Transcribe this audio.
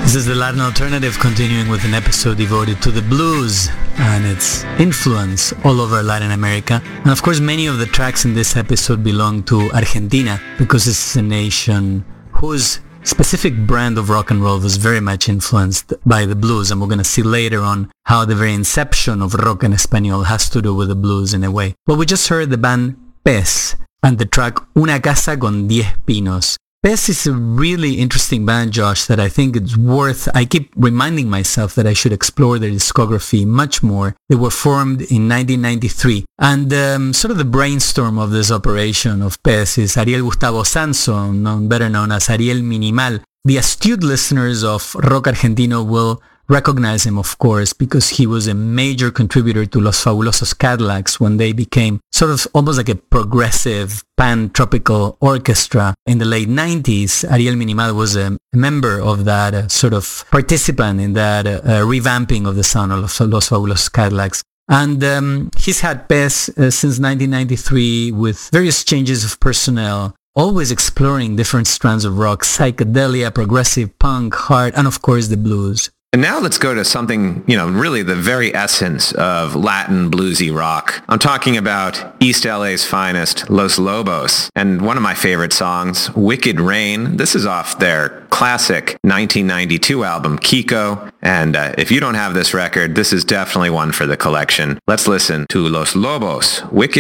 This is the Latin Alternative, continuing with an episode devoted to the blues and its influence all over Latin America. And of course, many of the tracks in this episode belong to Argentina, because this is a nation whose specific brand of rock and roll was very much influenced by the blues. And we're going to see later on how the very inception of rock en español has to do with the blues in a way. Well, we just heard the band Pez and the track Una Casa con 10 Pinos. Pez is a really interesting band, Josh, that I think it's worth... I keep reminding myself that I should explore their discography much more. They were formed in 1993. And sort of the brainstorm of this operation of Pez is Ariel Gustavo Sanson, better known as Ariel Minimal. The astute listeners of Rock Argentino will recognize him, of course, because he was a major contributor to Los Fabulosos Cadillacs when they became sort of almost like a progressive pan-tropical orchestra in the late 90s. Ariel Minimal was a member of that, sort of participant in that revamping of the sound of Los Fabulosos Cadillacs. And he's had Pez since 1993 with various changes of personnel, always exploring different strands of rock, psychedelia, progressive punk, hard, and of course the blues. And now let's go to something, really the very essence of Latin bluesy rock. I'm talking about East LA's finest, Los Lobos, and one of my favorite songs, Wicked Rain. This is off their classic 1992 album, Kiko. And if you don't have this record, this is definitely one for the collection. Let's listen to Los Lobos, Wicked